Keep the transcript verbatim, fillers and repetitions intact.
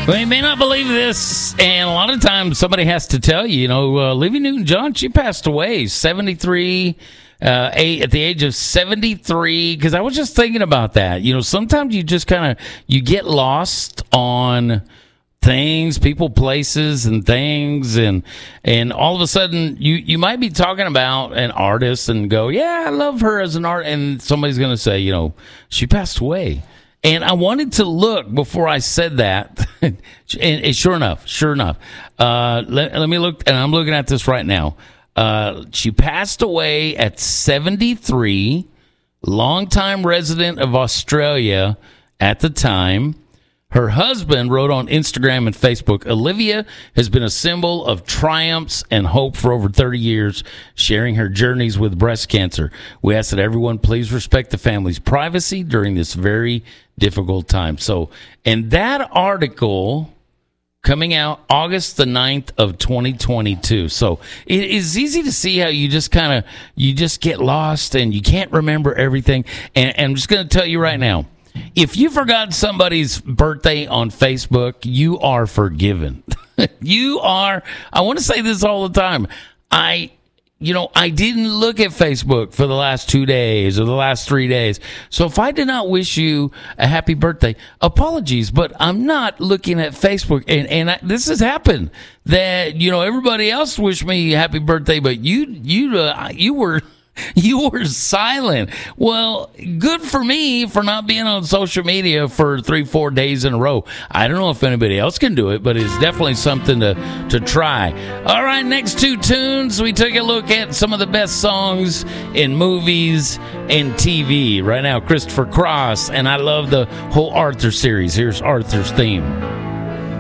Well, you may not believe this, and a lot of times somebody has to tell you, you know, uh, Olivia Newton-John, she passed away, seventy-three, uh, eight, at the age of seventy-three, because I was just thinking about that. You know, sometimes you just kind of, you get lost on things, people, places, and things, and and all of a sudden you, you might be talking about an artist and go, yeah, I love her as an artist, and somebody's going to say, you know, she passed away. And I wanted to look before I said that, and, and sure enough, sure enough, uh, let, let me look, and I'm looking at this right now. Uh, she passed away at seventy-three, longtime resident of Australia at the time. Her husband wrote on Instagram and Facebook, Olivia has been a symbol of triumphs and hope for over thirty years, sharing her journeys with breast cancer. We ask that everyone please respect the family's privacy during this very difficult time. So, and that article coming out August the ninth of twenty twenty-two. So it is easy to see how you just kind of, you just get lost and you can't remember everything. And, and I'm just going to tell you right now, if you forgot somebody's birthday on Facebook, you are forgiven. You are, I want to say this all the time. I, you know, I didn't look at Facebook for the last two days or the last three days. So if I did not wish you a happy birthday, apologies, but I'm not looking at Facebook. And, and I, this has happened that, you know, everybody else wished me a happy birthday, but you, you, uh, you were... You were silent. Well, good for me for not being on social media for three, four days in a row. I don't know if anybody else can do it, but it's definitely something to, to try. All right, next two tunes, we took a look at some of the best songs in movies and T V. Right now, Christopher Cross, and I love the whole Arthur series. Here's Arthur's theme.